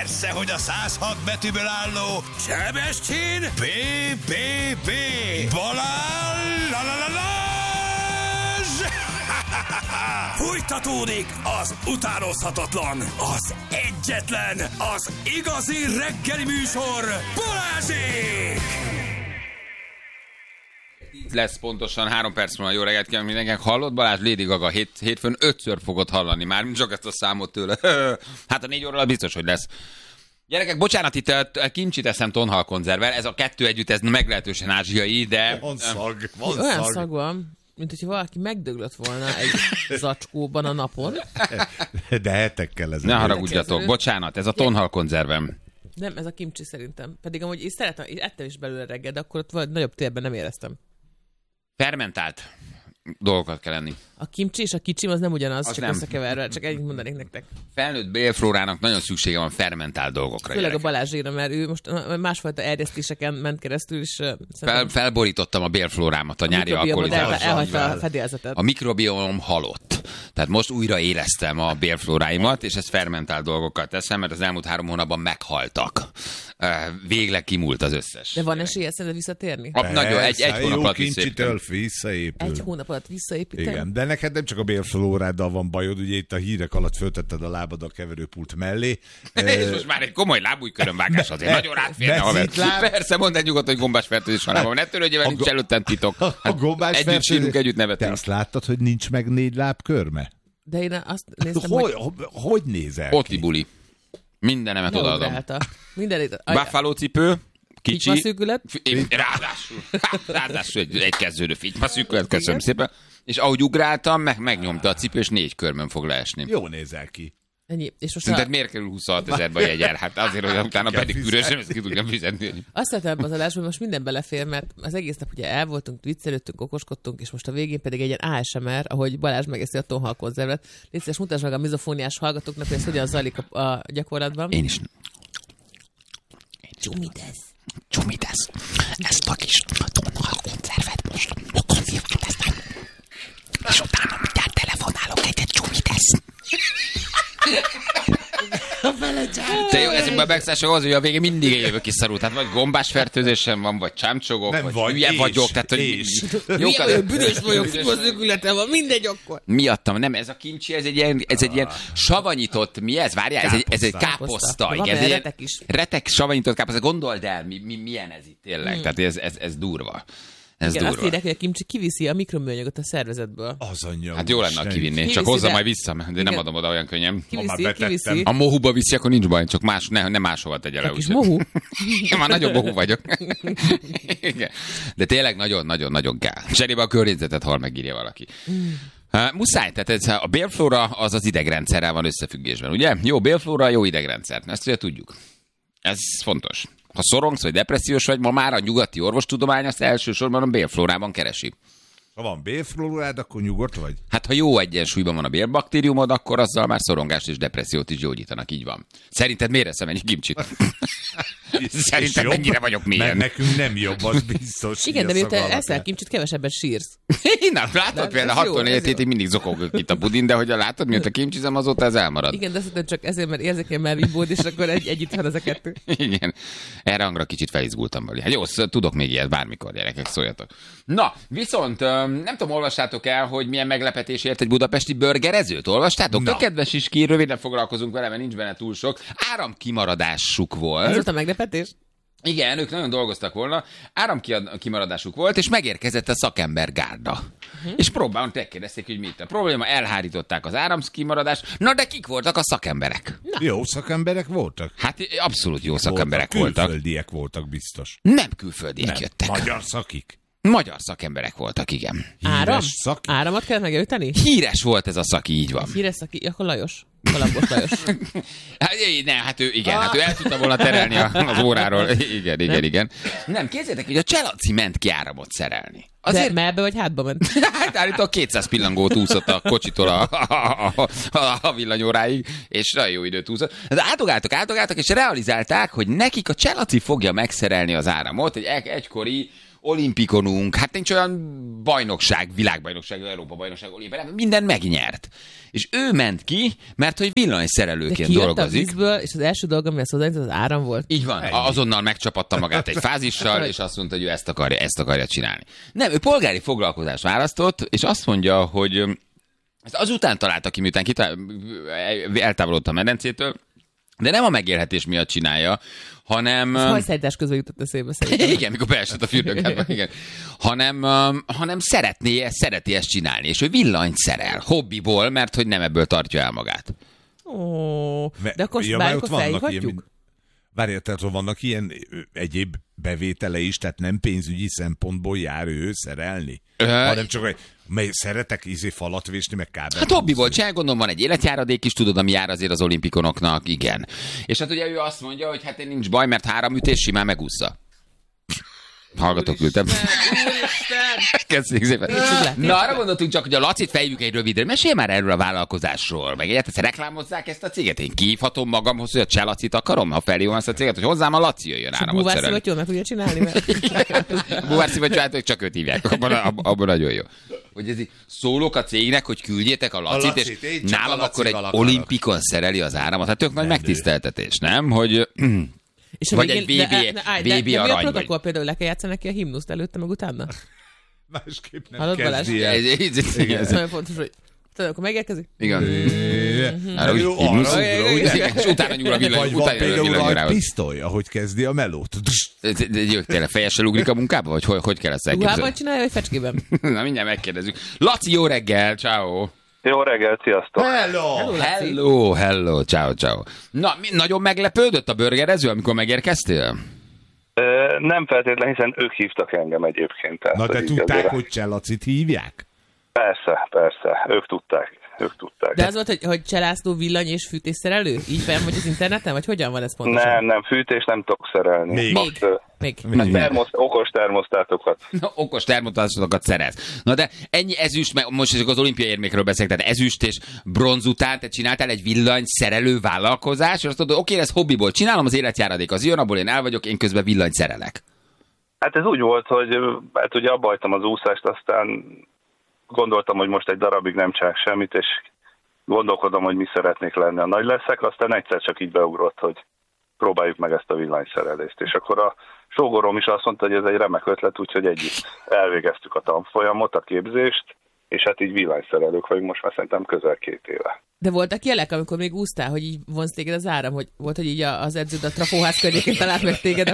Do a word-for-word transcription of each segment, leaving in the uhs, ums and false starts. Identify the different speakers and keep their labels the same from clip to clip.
Speaker 1: Persze, hogy a száz hat betűből álló Sebestyén bé bé bé Balázs Fújtatódik az utánozhatatlan, az egyetlen, az igazi reggeli műsor, Balázsék!
Speaker 2: Lesz pontosan három perc múlva. Jó reggelt kívánok mindenkinek. Hallott Balázs? Lady Gaga hét, hétfőn ötször fogod hallani már, csak ezt a számot tőle. Hát a négy óra biztos, hogy lesz. Gyerekek, bocsánat, itt a kimcsit eszem tonhalkonzervvel. Ez a kettő együtt, ez meglehetősen ázsiai, de...
Speaker 3: Van szag, van
Speaker 4: Olyan
Speaker 3: szag.
Speaker 4: szag van, mint hogyha valaki megdöglött volna egy zacskóban a napon.
Speaker 3: De hetekkel ez.
Speaker 2: Ne haragudjatok, bocsánat, ez a tonhalkonzervem.
Speaker 4: Nem, ez a kimcsi szerintem. Pedig amúgy én szeretem, én ettem is belőle reggel, de akkor ott vagy nagyobb térben nem éreztem.
Speaker 2: Fermentált dolgokat kell enni.
Speaker 4: A kimcsi és a kicsim az nem ugyanaz,
Speaker 2: Az
Speaker 4: csak
Speaker 2: nem.
Speaker 4: összekeverve, csak ennyit mondanék nektek.
Speaker 2: Felnőtt bélflórának nagyon szüksége van fermentált dolgokra.
Speaker 4: Főleg a
Speaker 2: gyerekek.
Speaker 4: Balázséra, mert ő most másfajta erjesztéseken ment keresztül, és uh,
Speaker 2: Fel, felborítottam a bélflórámat a,
Speaker 4: a
Speaker 2: nyári
Speaker 4: mikrobiomod el,
Speaker 2: alkoholizálás.
Speaker 4: elhagyta a fedélzetet.
Speaker 2: A mikrobiom halott. Tehát most újra éreztem a bélflóráimat, és ezt fermentált dolgokkal teszem, mert az elmúlt három hónapban meghaltak. Végleg kimúlt az összes.
Speaker 4: De van esélye szerinted visszatérni?
Speaker 2: A, nagyon, egy, egy hónap alatt
Speaker 3: kincsitől
Speaker 2: visszaépítem.
Speaker 3: visszaépül.
Speaker 4: Egy hónap alatt visszaépíteni?
Speaker 3: Igen, de neked nem csak a bélflóráddal van bajod, ugye itt a hírek alatt föltetted a lábad a keverőpult mellé.
Speaker 2: És most már egy komoly lábújkörömvágás azért nagyon rátférne, haver.
Speaker 3: Mezitláb.
Speaker 2: Persze, mondd egy nyugodt, hogy gombásfertőzés van, van. Ne törődjél, mert nincs előttem titok.
Speaker 3: A
Speaker 2: Hát
Speaker 3: gombás
Speaker 2: együtt
Speaker 3: fertőzés-
Speaker 2: sírunk, együtt
Speaker 3: Te
Speaker 2: nevetünk.
Speaker 3: azt láttad, hogy nincs meg négy láb körme?
Speaker 4: De én azt néztem,
Speaker 3: Hogy,
Speaker 4: hogy
Speaker 3: hogy nézel
Speaker 2: Ottli
Speaker 3: ki?
Speaker 2: buli. Mindenemet odaadom.
Speaker 4: leugrálta. Mindenit.
Speaker 2: Buffalo cipő, kicsi.
Speaker 4: Fitymaszűkület.
Speaker 2: Én- Ráadásul, ráadásul egy, egy kezdődő fitymaszűkület, köszönöm szépen. És ahogy ugráltam, meg, megnyomta a cipő, és négy körmön fog leesni.
Speaker 3: Jó nézel ki.
Speaker 4: Ennyi. És most
Speaker 2: Szerinted
Speaker 4: a,
Speaker 2: miért kerül huszonhat ezerbe a jegyel? Hát azért, hogy utána
Speaker 3: Kell
Speaker 2: pedig
Speaker 3: fizetni.
Speaker 2: ürösen, ezt ki tudjam fizetni.
Speaker 4: azt szeretem az adásban, hogy most minden belefér, mert az egész nap ugye el voltunk, viccelődtünk, okoskodtunk, és most a végén pedig egy ilyen á es em er, ahogy Balázs megeszi a tonhalkonzervet. Légy szíves, mutasd meg a mizofóniás hallgatóknak, hogy ez hogyan zajlik a, a gyakorlatban.
Speaker 2: Én is.
Speaker 4: Csumidez.
Speaker 2: Csumidesz. Ezt a kis tonhalkonzervet most konzerválteztem. És utána mindjárt telefonálok egyet, csumidesz. Te jó, ezekben a megszállások az, hogy a végén mindig egy jövő kiszarult. Tehát vagy gombás fertőzésem van, vagy csámcsogok,
Speaker 3: Nem
Speaker 2: vagy,
Speaker 3: vagy,
Speaker 2: hülye
Speaker 3: és,
Speaker 2: vagyok. Tehát, hogy
Speaker 3: és.
Speaker 2: Jó,
Speaker 4: Milyen olyan büdös vagyok, fitymaszűkületem van, mindegy akkor.
Speaker 2: miattam, nem, ez a kimcsi, ez egy ilyen, ez egy ilyen savanyított, mi ez? Várjál, ez egy, ez egy káposzta.
Speaker 4: De van
Speaker 2: igen, ez
Speaker 4: benne
Speaker 2: egy
Speaker 4: retek is.
Speaker 2: Retek, savanyított káposzta. Gondold el, mi, mi, milyen ez itt tényleg. Hmm. Tehát ez, ez, ez durva. Ez
Speaker 4: Igen, azt
Speaker 2: durva.
Speaker 4: írják, hogy a kimcsi kiviszi a mikroműanyagot a szervezetből.
Speaker 3: Az anyja.
Speaker 2: Hát jó lenne, ha kivinné.
Speaker 4: Kiviszi,
Speaker 2: Csak hozza
Speaker 4: de-
Speaker 2: majd vissza, de nem
Speaker 4: Igen.
Speaker 2: adom oda olyan könnyen.
Speaker 3: már
Speaker 4: Kiviszi,
Speaker 3: betettem.
Speaker 4: kiviszi.
Speaker 2: A mohuba viszi, akkor nincs baj, csak más, ne, ne máshova tegye le.
Speaker 4: A kis
Speaker 2: úgyhogy-
Speaker 4: mohu.
Speaker 2: Én már nagyon mohu vagyok. Igen. De tényleg nagyon-nagyon-nagyon kell. Cserébe a környezetet hal megírja valaki. Uh, muszáj, tehát ez, a bélflóra az az idegrendszerrel van összefüggésben, ugye? Jó bélflóra, jó idegrendszer. Ezt ugye tudjuk. Ez fontos. Ha szorongsz vagy depressziós vagy, ma már a nyugati orvostudomány azt elsősorban a bélflórában keresi.
Speaker 3: Ha van bélflórád, akkor nyugodt vagy?
Speaker 2: Hát ha jó egyensúlyban van a bélbaktériumod, akkor azzal már szorongást és depressziót is gyógyítanak, így van. Szerinted miért eszem ennyi kimcsit? Szerintem
Speaker 3: És jobb?
Speaker 2: mennyire vagyok
Speaker 3: Mert
Speaker 2: mélyen.
Speaker 3: nekünk nem jobb, az biztos.
Speaker 4: Igen, de
Speaker 3: hogy a
Speaker 4: miután
Speaker 3: szaga
Speaker 4: eszel
Speaker 3: alapján.
Speaker 4: kimcsit, kevesebbet sírsz.
Speaker 2: Na, látod
Speaker 4: De
Speaker 2: például,
Speaker 4: ez jó,
Speaker 2: hattól
Speaker 4: ez
Speaker 2: négy
Speaker 4: jó.
Speaker 2: hétig mindig zokogok itt a budin, de hogy látod, mióta kimcsizem, azóta ez elmarad.
Speaker 4: Igen, de szerintem csak ezért, mert érzékeny már vibód, és akkor egy, együtt van az a kettő.
Speaker 2: Igen. Erre hangra kicsit felizgultam belé. Hát jó, sz- tudok még ilyet bármikor, gyerekek, szóljatok. Na, viszont öm, nem tudom, olvastátok el, hogy milyen meglepetés ért egy budapesti burgerezőt? Olvastátok?
Speaker 3: Na.
Speaker 2: Tök kedves is ki, röviden foglalkozunk vele, mert nincs benne túl sok. Áramkimaradásuk volt.
Speaker 4: Ez volt a meglepetés?
Speaker 2: Igen, ők nagyon dolgoztak volna, áramkimaradásuk volt, és megérkezett a szakembergárda. Uh-huh. És próbálon megkérdezték, hogy mit a probléma, elhárították az áramkimaradást. Na de kik voltak a szakemberek?
Speaker 3: Jó szakemberek voltak?
Speaker 2: Hát abszolút jó szakemberek
Speaker 3: voltak.
Speaker 2: voltak.
Speaker 3: Külföldiek voltak biztos.
Speaker 2: Nem külföldiek
Speaker 3: Nem,
Speaker 2: jöttek.
Speaker 3: magyar szakik.
Speaker 2: Magyar szakemberek voltak, igen.
Speaker 4: Áram?
Speaker 3: szaki.
Speaker 4: Áramot kellett megjavítani?
Speaker 2: Híres volt ez a szaki, így van.
Speaker 4: Híres szaki, akkor Lajos. Kalapos Lajos.
Speaker 2: Hát, ne, hát ő, igen, hát ő el tudta volna terelni a- az óráról. Igen, igen, igen. Nem, képzeljétek, hogy a Cselaci ment ki áramot szerelni.
Speaker 4: Azért... De melbe vagy hátba ment?
Speaker 2: Hát állítólag kétszáz pillangót úszott a kocsitól a, a, a, a, a villanyóráig, és nagyon jó időt úszott. De átogáltak, átogáltak, és realizálták, hogy nekik a Cselaci fogja megszerelni az áramot, egy egykori olimpikonunk, hát nincs olyan bajnokság, világbajnokság, Európa bajnokság, olimpia, minden megnyert. És ő ment ki, mert hogy villanyszerelőként dolgozik.
Speaker 4: A vízből, és az első dolga, ami az az áram volt.
Speaker 2: Így van, azonnal megcsapatta magát egy fázissal, és azt mondta, hogy ő ezt akarja, ezt akarja csinálni. Nem, ő polgári foglalkozást választott, és azt mondja, hogy ezt azután találta ki, miután kitál, eltávolodott a medencétől, de nem a megélhetés miatt csinálja, hanem...
Speaker 4: Ez hajszállítás közben jutott eszébe szerintem.
Speaker 2: Igen, mikor beesett a fürdőkádba, igen. Hanem, um, hanem szeretné, szereti ezt csinálni, és ő villanyt szerel, hobbiból, mert hogy nem ebből tartja el magát.
Speaker 4: Ó, de akkor ja, bármikor felhívhatjuk?
Speaker 3: Várjál, tehát vannak ilyen egyéb bevétele is, tehát nem pénzügyi szempontból jár ő szerelni, Ö... hanem csak hogy mely szeretek ízé falat vésni, meg kábel.
Speaker 2: Hát hobbiból csinál, gondolom van egy életjáradék is, tudod, ami jár azért az olimpikonoknak, igen. És hát ugye ő azt mondja, hogy hát én nincs baj, mert három ütés simán megúszza. Hallgatok, ültem. Köszönjük szépen. Na, arra gondoltunk csak, hogy a Lacit fejjük egy rövidre. Mesélj már erről a vállalkozásról. Meg egyet, reklámozzák ezt a céget? Én kihívhatom magamhoz, hogy a Cseh Lacit akarom, ha felhívom ezt a céget, hogy hozzám a Laci jöjjön áramot szerelni.
Speaker 4: Búvár Szivattyút meg fogja csinálni?
Speaker 2: Búvár Szivattyú, hát csak őt hívják. Abban, abban nagyon jó. Hogy ez így szólok a cégnek, hogy küldjétek a Lacit, a Lacit és nálam akkor egy olimpikon szereli az áramot. Hát tök nagy megtiszteltetés, nem? Hogy...
Speaker 4: És
Speaker 2: vagy egy vé bé,
Speaker 4: de, de,
Speaker 2: vé bé
Speaker 4: de, de, de
Speaker 2: arany.
Speaker 4: mi a protokoll például, le kell játszani neki a himnuszt előtte, meg utána?
Speaker 3: Másképp nem
Speaker 4: Hallod,
Speaker 3: kezdi el.
Speaker 4: Ez nagyon fontos, hogy tudod, akkor megérkezik?
Speaker 2: Igen. És utána nyúl a villany.
Speaker 3: Vagy van például a pisztoly, ahogy kezdi a melót.
Speaker 2: Tényleg fejessel ugrik a munkába? Vagy hogy kell ezt elképzelni?
Speaker 4: Ruhában csinálja, vagy fecskében?
Speaker 2: Na, mindjárt megkérdezzük. Laci, jó reggel, ciao.
Speaker 5: Jó reggel, sziasztok!
Speaker 3: Hello!
Speaker 2: Hello, hello, hello, ciao, ciao. Na, mi, nagyon meglepődött a burgerező, amikor megérkeztél?
Speaker 5: Ö, nem feltétlenül, hiszen ők hívtak engem egyébként. Tehát,
Speaker 3: na, de tudták, azért... hogy Cseh Lacit hívják?
Speaker 5: Persze, persze, ők tudták. Ők tudták.
Speaker 4: De az volt, hogy, hogy Cseh László villany és fűtésszerelő? Így fel vagy az interneten, vagy hogyan van ez pontosan?
Speaker 5: Nem, nem, fűtés nem tudok szerelni.
Speaker 3: Még?
Speaker 5: Most,
Speaker 4: Még?
Speaker 5: Még. Termoszt, okos termosztátokat.
Speaker 2: Na, okos termosztátokat szerez. Na de ennyi ezüst, meg most csak az olimpiai érmékről beszélek, tehát ezüst és bronz után te csináltál egy villany szerelő vállalkozás, és azt mondod, oké, ez hobbiból csinálom, az életjáradék az jön, abból én el vagyok, én közben villany szerelek.
Speaker 5: Hát ez úgy volt, hogy hát ugye abba hagytam az úszást, aztán gondoltam, hogy most egy darabig nem csinálok semmit, és gondolkodom, hogy mi szeretnék lenni a nagy leszek, aztán egyszer csak így beugrott, hogy próbáljuk meg ezt a villanyszerelést. És akkor a sógorom is azt mondta, hogy ez egy remek ötlet, úgyhogy együtt elvégeztük a tanfolyamot, a képzést, és hát így villanyszerelők vagyunk most már szerintem közel két éve.
Speaker 4: De voltak jelek, amikor még úsztál, hogy így vonz téged az áram, hogy volt, hogy így az edződ a trafóház környékén talált meg téged,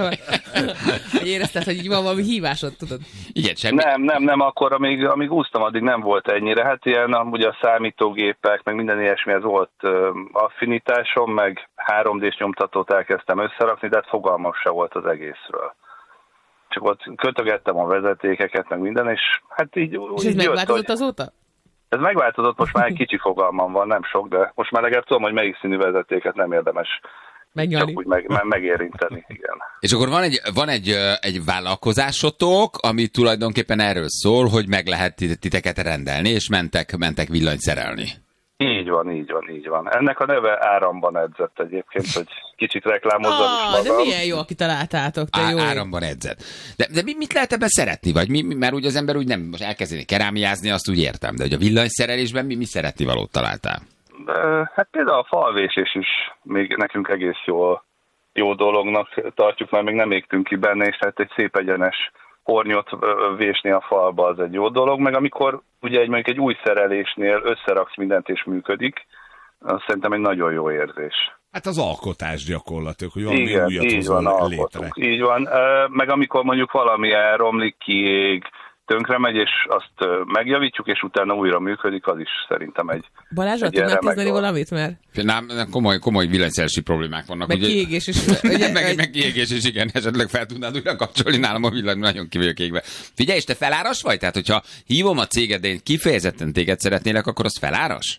Speaker 4: hogy érezted, hogy így van valami hívásod, tudod?
Speaker 2: Igen, semmi.
Speaker 5: Nem, nem, nem, akkor amíg, amíg úsztam, addig nem volt ennyire. Hát ilyen ugye a számítógépek, meg minden ilyesmihez volt uh, affinitásom, meg három dés nyomtatót elkezdtem összerakni, de hát fogalmam se volt az egészről. Csak ott kötögettem a vezetékeket, meg minden, és hát így...
Speaker 4: És ez megváltozott hogy... azóta?
Speaker 5: Ez megváltozott, most már egy kicsi fogalmam van, nem sok, de most már legalább tudom, hogy melyik színű vezetéket nem érdemes
Speaker 4: megnyalni.
Speaker 5: Csak úgy meg, meg, megérinteni, igen.
Speaker 2: És akkor van egy, van egy, egy vállalkozásotok, ami tulajdonképpen erről szól, hogy meg lehet titeket rendelni, és mentek, mentek villanyt szerelni.
Speaker 5: Így van, így van, így van. Ennek a neve Áramban edzett egyébként, hogy kicsit reklámozzam
Speaker 4: ah,
Speaker 5: is magam.
Speaker 4: De milyen jó, aki találtátok, te
Speaker 2: Á,
Speaker 4: jó.
Speaker 2: Áramban edzett. De, de mit lehet ebben szeretni? Vagy mi, mert úgy az ember úgy nem most elkezdeni kerámiázni, azt úgy értem, de hogy a villanyszerelésben mi, mi szeretni valót találtál?
Speaker 5: De, hát például a falvésés is még nekünk egész jó, jó dolognak tartjuk, mert még nem égtünk ki benne, és hát egy szép egyenes hornyot vésni a falba az egy jó dolog, meg amikor ugye egy, mondjuk egy új szerelésnél összeraksz mindent és működik, az szerintem egy nagyon jó érzés.
Speaker 3: Hát az alkotás gyakorlatilag, hogy valami
Speaker 5: igen,
Speaker 3: újat
Speaker 5: így van, alkotunk. Így van, meg amikor mondjuk valami elromlik, kiég, tönkre megy, és azt megjavítjuk, és utána újra működik, az is szerintem egy
Speaker 4: Balázsra tudnál kezdeni valamit, mert...
Speaker 2: Nem, komoly, komoly villanyszerelési problémák vannak.
Speaker 4: Meg
Speaker 2: ugye...
Speaker 4: kiégés is. Ugye,
Speaker 2: meg, meg kiégés is, igen, esetleg fel tudnád újra kapcsolni, nálam a villany nagyon ki vagyok égve. Figyelj, és te feláras vagy? Tehát, hogyha hívom a céged, de én kifejezetten téged szeretnélek, akkor az feláras?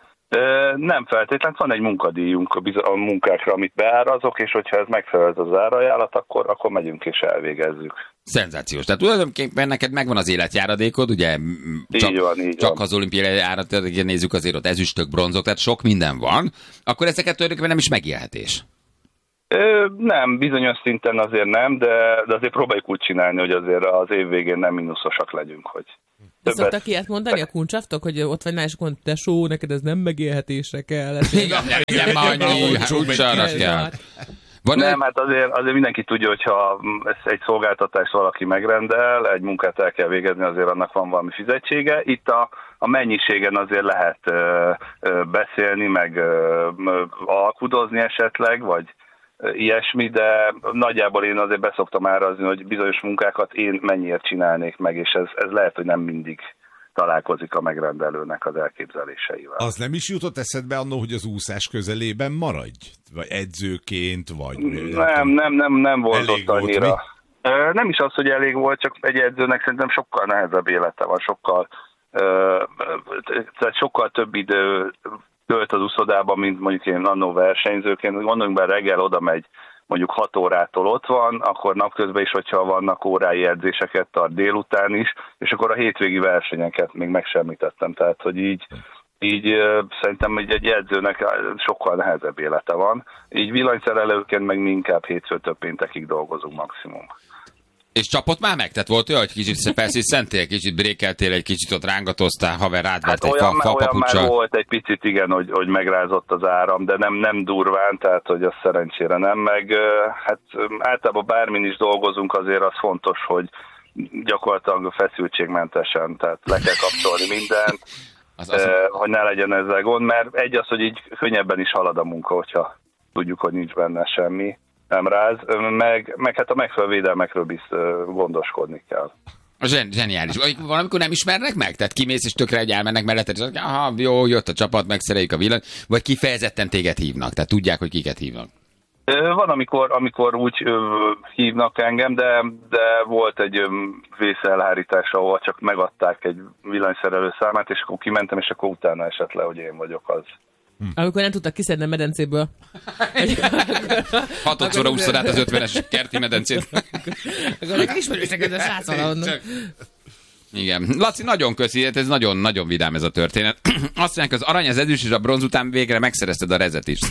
Speaker 5: Nem feltétlenül, van egy munkadíjunk a munkákra, amit beárazok, és hogyha ez megfelel az árajánlat, akkor, akkor megyünk és elvégezzük.
Speaker 2: Szenzációs. Tehát tulajdonképpen neked megvan az életjáradékod, ugye csak,
Speaker 5: így van, így
Speaker 2: csak
Speaker 5: van.
Speaker 2: az olimpiai járadékot nézzük, azért ott ezüstök, bronzok, tehát sok minden van, akkor ezeket tulajdonképpen nem is megélhetés.
Speaker 5: Ö, nem, bizonyos szinten azért nem, de, de azért próbáljuk úgy csinálni, hogy azért az év végén nem mínuszosak legyünk, hogy
Speaker 4: többet... Szoktak ilyet mondani a kuncsaftok, hogy ott vagy nál, és akkor te só, neked ez nem megélhetésre kell.
Speaker 2: Igen, nem annyi, kuncsarra kell.
Speaker 5: Van nem, hát azért, azért mindenki tudja, hogyha egy szolgáltatást valaki megrendel, egy munkát el kell végezni, azért annak van valami fizetsége. Itt a, a mennyiségen azért lehet ö, ö, beszélni, meg ö, ö, alkudozni esetleg, vagy ö, ilyesmi, de nagyjából én azért beszoktam árazni, hogy bizonyos munkákat én mennyiért csinálnék meg, és ez, ez lehet, hogy nem mindig találkozik a megrendelőnek az elképzeléseivel.
Speaker 3: Az nem is jutott eszedbe annól, hogy az úszás közelében maradj? Vagy edzőként, vagy...
Speaker 5: Nem, nem, nem, nem volt
Speaker 3: ott
Speaker 5: annyira.
Speaker 3: Volt,
Speaker 5: nem is az, hogy elég volt, csak egy edzőnek szerintem sokkal nehezebb élete van, sokkal, tehát sokkal több idő tölt az úszodában, mint mondjuk én annó versenyzőként. Gondoljunk be, reggel oda megy, mondjuk hat órától ott van, akkor napközben is, hogyha vannak órái edzéseket tart délután is, és akkor a hétvégi versenyeket még megsemmítettem. Tehát, hogy így, így szerintem egy, egy edzőnek sokkal nehezebb élete van. Így villanyszerelőként meg mi inkább hétfőtől péntekig dolgozunk maximum.
Speaker 2: És csapott már meg? Tehát volt olyan, hogy kicsit felsziszentél, kicsit brékeltél, egy kicsit ott rángatoztál, haver rádvert hát egy olyan, fa, fa
Speaker 5: olyan már volt egy picit, igen, hogy, hogy megrázott az áram, de nem, nem durván, tehát hogy az szerencsére nem, meg hát általában bármin is dolgozunk, azért az fontos, hogy gyakorlatilag feszültségmentesen, tehát le kell kapcsolni mindent, az, az... hogy ne legyen ezzel gond, mert egy az, hogy így könnyebben is halad a munka, hogyha tudjuk, hogy nincs benne semmi. Nem ráz, meg, meg hát a megfelelő védelmekről is gondoskodni kell.
Speaker 2: Zsen, zseniális. Valamikor nem ismernek meg? Tehát kimész és tökre egy elmennek melletted, és azt mondja, aha, jó, jött a csapat, megszereljük a villan, vagy kifejezetten téged hívnak, tehát tudják, hogy kiket hívnak.
Speaker 5: Van, amikor, amikor úgy ö, hívnak engem, de, de volt egy ö, vészelhárítás, ahol csak megadták egy villanyszerelő számát, és akkor kimentem, és akkor utána esett le, hogy én vagyok az.
Speaker 4: Hm. Amikor nem tudtak kiszedni a medencéből.
Speaker 2: Hatodszorra úszod át az ötvenes kerti medencét.
Speaker 4: Akkor nekik ismerősnek ez a srác valahonnan.
Speaker 2: Igen. Laci, nagyon köszi, ez nagyon-nagyon vidám ez a történet. Azt mondják, az arany, az ezüst és a bronz után végre megszerezted a rezet is.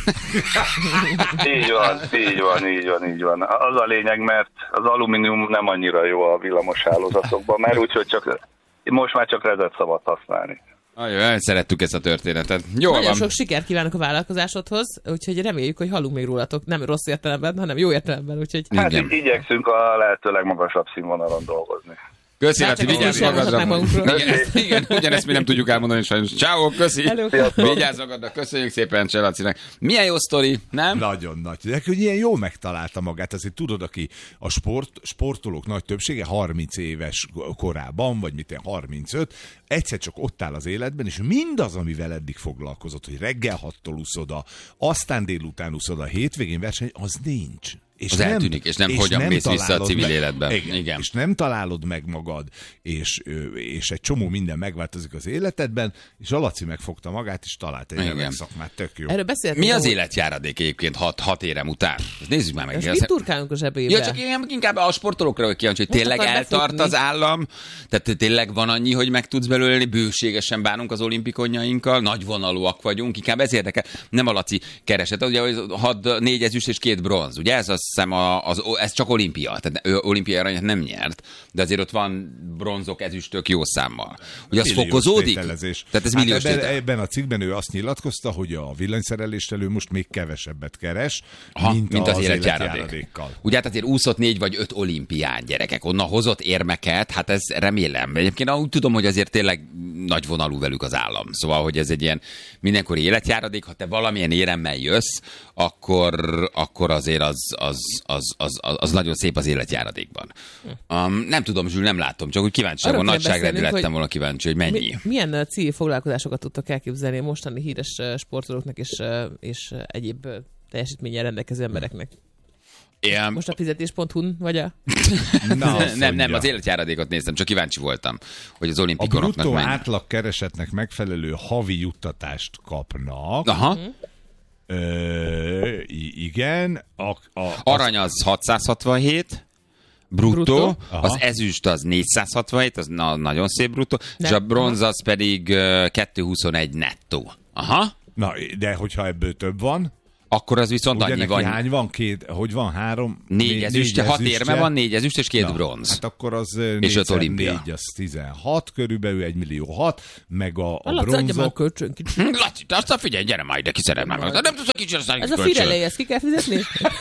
Speaker 5: Így van, így van, így van, így van. Az a lényeg, mert az alumínium nem annyira jó a villamos hálózatokban, mert úgyhogy csak, most már csak rezet szabad használni.
Speaker 2: Ajaj, szerettük ezt a történetet. Jó
Speaker 4: Nagyon
Speaker 2: van.
Speaker 4: sok sikert kívánok a vállalkozásodhoz, úgyhogy reméljük, hogy hallunk még rólatok. Nem rossz értelemben, hanem jó értelemben. Úgyhogy...
Speaker 5: Hát igen. Igyekszünk a lehető legmagasabb színvonalon dolgozni.
Speaker 2: Köszi, Laci, vigyázz magadra. Igen, ezt, igen, ugyanezt mi nem tudjuk elmondani sajnos. Ciao, köszi. Vigyázz magadra, köszönjük szépen Cseh Lacinak. Milyen jó sztori, nem?
Speaker 3: Nagyon nagy. De hogy ilyen jól megtalálta magát. Azért tudod, aki a sport, sportolók nagy többsége harminc éves korában, vagy mit harmincöt, egyszer csak ott áll az életben, és mindaz, amivel eddig foglalkozott, hogy reggel hattól úszoda, aztán délután úszoda, hétvégén verseny, az nincs. És
Speaker 2: az
Speaker 3: nem,
Speaker 2: eltűnik, és nem és hogyan nem mész vissza a civil
Speaker 3: meg,
Speaker 2: életben.
Speaker 3: Igen,
Speaker 2: igen.
Speaker 3: És nem találod meg magad, és, és egy csomó minden megváltozik az életedben, és a Laci megfogta magát, és talált egy olyan szakmát, tök jó.
Speaker 4: Erről
Speaker 2: Mi az életjáradék egyébként hat, hat érem után? Ezt nézzük már meg.
Speaker 4: És mit turkálunk a zsebébe?
Speaker 2: Ja, csak inkább a sportolókra vagy kíváncsi, hogy tényleg eltart befutni az állam, tehát tényleg van annyi, hogy meg tudsz belőle élni, bőségesen bánunk az olimpikonjainkkal, nagyvonalúak vagyunk, inkább ez érdekel. Nem a Laci keresett, ugye hat, négy ezüst és két bronz, ugye ez azt hiszem a, az, ez csak olimpia, tehát ő olimpiai aranyat nem nyert, de azért ott van bronzok, ezüstök jó számmal. Hogy az milliós fokozódik?
Speaker 3: Tételezés.
Speaker 2: Tehát ez
Speaker 3: hát
Speaker 2: milliós
Speaker 3: ebben,
Speaker 2: tétel.
Speaker 3: ebben a cikkben ő azt nyilatkozta, hogy a villanyszerelést elő most még kevesebbet keres,
Speaker 2: Aha,
Speaker 3: mint,
Speaker 2: mint az,
Speaker 3: az
Speaker 2: életjáradékkal. Ugye hát azért úszott négy vagy öt olimpián gyerekek, onnan hozott érmeket, hát ez remélem. Egyébként úgy tudom, hogy azért tényleg nagyvonalú velük az állam. Szóval, hogy ez egy ilyen mindenkori életjáradék, ha te valamilyen éremmel jössz, akkor, akkor azért az, az, az, az, az, az nagyon szép az életjáradékban. Um, nem tudom, Zsül, nem látom, csak úgy kíváncsiságban, nagyságrendi lettem volna kíváncsi, hogy mennyi.
Speaker 4: Mi, milyen civil foglalkozásokat tudtok elképzelni mostani híres sportolóknak és, és egyéb teljesítménnyel rendelkező embereknek?
Speaker 2: Ilyen...
Speaker 4: Most a fizetés pont hu-n vagy a...
Speaker 3: Na,
Speaker 2: nem, nem, az életjáradékot néztem, csak kíváncsi voltam, hogy az olimpikonoknak
Speaker 3: a bruttó
Speaker 2: mennyi.
Speaker 3: átlag keresetnek megfelelő havi juttatást kapnak.
Speaker 2: Aha.
Speaker 3: Ö, igen. A, a,
Speaker 2: Arany az hatszázhatvanhét, bruttó, bruttó. Az ezüst az négyszázhatvanhét, az na, nagyon szép bruttó, és a bronz az pedig uh, kétszázhuszonegy nettó. Aha.
Speaker 3: Na, de hogyha ebből több van?
Speaker 2: Akkor az viszont
Speaker 3: Ugye
Speaker 2: annyi
Speaker 3: neki
Speaker 2: van.
Speaker 3: hány van? Két, hogy van? Három?
Speaker 2: Négy
Speaker 3: né-
Speaker 2: ezüstje, hat
Speaker 3: ezüstje.
Speaker 2: érme van, négy ezüst és két
Speaker 3: Na,
Speaker 2: bronz.
Speaker 3: Hát akkor az
Speaker 2: És öt olimpia.
Speaker 3: négy, az tizenhat körülbelül, egy millió hat, meg a, a
Speaker 4: Laci, adja már a
Speaker 3: bronzok.
Speaker 4: kölcsön kicsit.
Speaker 2: Hm, Laci, te aztán figyelj, gyere már ide, kiszerelem meg. Nem tudsz a kicsit, aztán
Speaker 4: Ez a
Speaker 2: kölcsön.
Speaker 4: Firelei, ezt ki kell fizetni?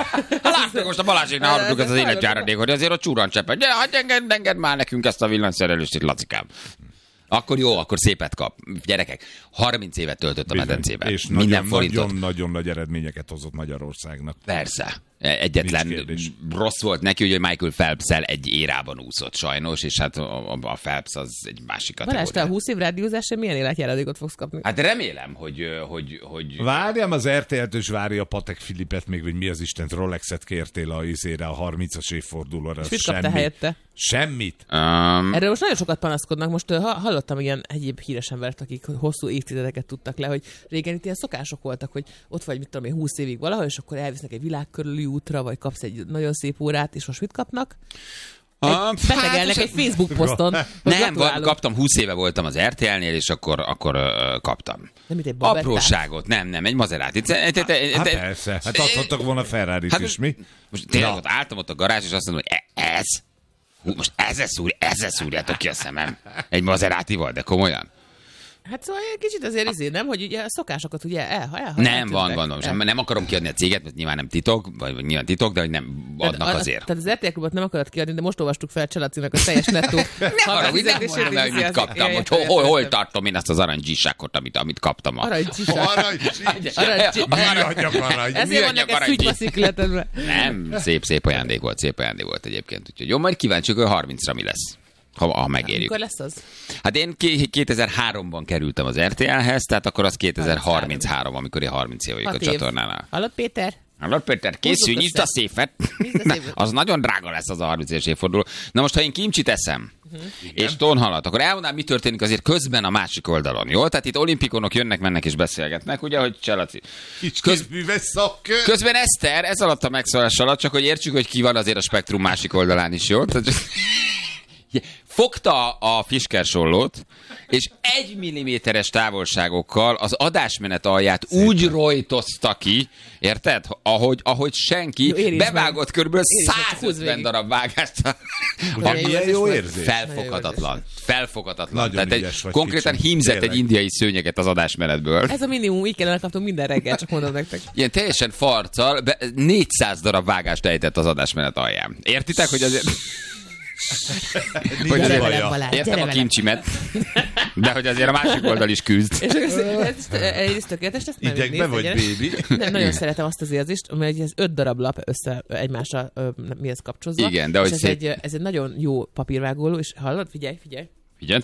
Speaker 2: Látjuk most a Balázséknál hallottuk ezt az életjáradékot, hogy azért ott csúran cseppen. Gyere, hagyj engedd, engedd már nekünk ezt a villanyszerelést itt, Lacikám. Akkor jó, akkor szépet kap. Gyerekek, harminc évet töltött a
Speaker 3: Bizony.
Speaker 2: medencében.
Speaker 3: És
Speaker 2: Minden
Speaker 3: nagyon,
Speaker 2: forintot.
Speaker 3: nagyon, nagyon nagy eredményeket hozott Magyarországnak.
Speaker 2: Persze. Egyetlen
Speaker 3: Nincs kérdés.
Speaker 2: rossz volt neki, hogy Michael Phelps-el egy érában úszott sajnos, és hát a, a Phelps az egy másik
Speaker 4: Balázs, te a
Speaker 2: kategória.
Speaker 4: húsz év rádiózásra milyen életjáradékot fogsz kapni?
Speaker 2: Hát remélem, hogy, hogy, hogy...
Speaker 3: Várjam, az er té el-től is várja a Patek Filipet, még hogy mi az Istent Rolexet kértél a izére a harmincas évfordulóra.
Speaker 4: És mit kaptál helyette?
Speaker 3: Semmit.
Speaker 2: Um,
Speaker 4: Erről most nagyon sokat panaszkodnak. Most uh, ha- hallottam ilyen egyéb híres embert, akik hosszú évtizedeket tudtak le, hogy régen itt ilyen szokások voltak, hogy ott vagy, mit tudom én, húsz évig valahol, és akkor elvisznek egy világkörüli útra, vagy kapsz egy nagyon szép órát, és most mit kapnak? Egy,
Speaker 2: Ah,
Speaker 4: betegelnek
Speaker 2: hát,
Speaker 4: egy Facebook poszton. hogy
Speaker 2: nem,
Speaker 4: gratulálunk.
Speaker 2: kaptam, húsz éve voltam az er té el-nél, és akkor, akkor uh, kaptam.
Speaker 4: Nem, mint egy babettát.
Speaker 2: Apróságot, nem, nem, egy Maserati.
Speaker 3: Hát persze, hát adhattak volna Ferrarit is, mi?
Speaker 2: Most tényleg
Speaker 3: Na.
Speaker 2: ott álltam ott a garázs, és azt mondom, hogy e- ez? Hú, most ezzel szúr, ezzel szúrjátok ki a szemem. Egy Maseratival, de komolyan.
Speaker 4: Hát szóval egy kicsit azért izé, nem, hogy ugye a szokásokat ugye el, el,
Speaker 2: Nem, van, van, van. Nem akarom kiadni a céget, mert nyilván nem titok, vagy vagy nyilván titok, de hogy nem adnak
Speaker 4: a,
Speaker 2: azért.
Speaker 4: Tehát az er té el Klubot nem akarod kiadni, de most olvastuk fel Cselacinak a teljes nettó.
Speaker 2: Ne arra, hogy nem mondom el, hogy mit kaptam, hogy hol, hol, hol tartom én azt az arany zsissákot, amit, amit kaptam. A...
Speaker 4: Aranycsisak.
Speaker 3: Aranycsi.
Speaker 4: Aranycsi.
Speaker 3: Műanyag arany.
Speaker 4: Ezért van
Speaker 2: műanyag
Speaker 4: neked
Speaker 2: aranycsi.
Speaker 4: szűkbaszikletedben.
Speaker 2: Nem, szép, szép ajándék volt, szép ajándék volt egyébként. Úgyhogy jó, majd kíváncsiak, hogy harmincra mi lesz. Ha, ha megérjük.
Speaker 4: Mikor lesz az?
Speaker 2: Hát én kétezer-háromban kerültem az er té el-hez, tehát akkor az kétezer-harminchárom, amikor én harminc év vagyok a
Speaker 4: Hat év.
Speaker 2: csatornánál.
Speaker 4: Hallod, Péter?
Speaker 2: Hallod, Péter, készülj, nyisd a széfet.
Speaker 4: a széfet.
Speaker 2: Az nagyon drága lesz az a harmincas évforduló. Na most, ha én kimcsit eszem, uh-huh. és tonhalat, akkor elmondám, mi történik azért közben a másik oldalon, jó? Tehát itt olimpikonok jönnek, mennek és beszélgetnek, ugye, hogy Cselaci. Köz...
Speaker 3: Műves szakkör.
Speaker 2: Közben Eszter, ez alatt a megszólás alatt, csak hogy értsük, hogy ki van azért a spektrum másik oldalán is, jó? Tehát... Fogta a fiskersollót, és egy milliméteres távolságokkal az adásmenet alját Szépen. úgy rojtozta ki, érted? Ahogy, ahogy senki,
Speaker 4: jó,
Speaker 2: bevágott körülbelül
Speaker 4: Érizd meg,
Speaker 2: száz
Speaker 4: húzd
Speaker 2: ötven
Speaker 4: végig.
Speaker 2: darab vágást.
Speaker 3: Ugye milyen jó érzés?
Speaker 2: Felfoghatatlan. Felfoghatatlan.
Speaker 3: Nagyon
Speaker 2: Tehát egy,
Speaker 3: ügyes vagy,
Speaker 2: konkrétan
Speaker 3: kicsim.
Speaker 2: hímzett egy
Speaker 3: Tényleg.
Speaker 2: indiai szőnyeget az adásmenetből.
Speaker 4: Ez a minimum, így kellene kaptunk minden reggel, csak mondom nektek.
Speaker 2: Ilyen teljesen farccal, be, négyszáz darab vágást ejtett az adásmenet alján. Értitek, hogy azért... hogy
Speaker 3: Nincs
Speaker 2: azért
Speaker 3: baja.
Speaker 4: Balázs,
Speaker 2: értem
Speaker 4: gyere
Speaker 2: a
Speaker 4: velem.
Speaker 2: kimcsimet, de hogy azért a másik oldal is küzd.
Speaker 4: És ez, ez, egyrészt tökéletes, ezt nem
Speaker 3: Idegben vagy, baby?
Speaker 4: Nem, nagyon szeretem azt az érzést, mert ez öt darab lap össze egymásra ö, mihez kapcsolódva.
Speaker 2: Igen, de hogy
Speaker 4: és ez,
Speaker 2: szép.
Speaker 4: egy, ez egy nagyon jó papírvágóló, és hallod? Figyelj, figyelj.
Speaker 2: Figyelj.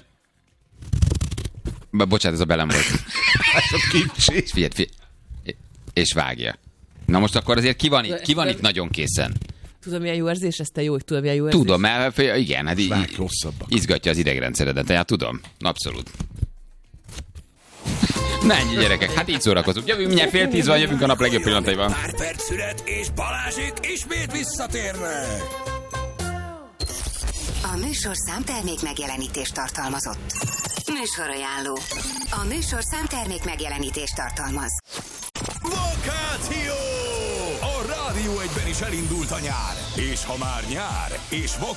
Speaker 2: Be- Bocsánat, ez a belem volt.
Speaker 3: A kincsi.
Speaker 2: Figyelj, figyelj. És vágja. Na most akkor azért ki van itt, ki van itt nagyon készen?
Speaker 4: Tudom, milyen jó érzés, ezt te jó, hogy tudom, milyen jó érzés.
Speaker 2: Tudom, mert igen, hát így,
Speaker 3: Vág rosszabbak.
Speaker 2: izgatja az idegrendszeredet, hát tudom, abszolút. Na ennyi gyerekek, hát így szórakozunk. Jövünk, mindjárt fél tíz van, jövünk a nap legjobb pillanataiban.
Speaker 1: Pár perc szünet, és Balázsék ismét visszatérnek.
Speaker 6: A műsor számtermék megjelenítést tartalmazott. Műsorajánló. A műsor számtermék megjelenítést tartalmaz.
Speaker 1: Vakáció! A Rádió egyben is elindult a nyár. És ha már nyár, és vakáció,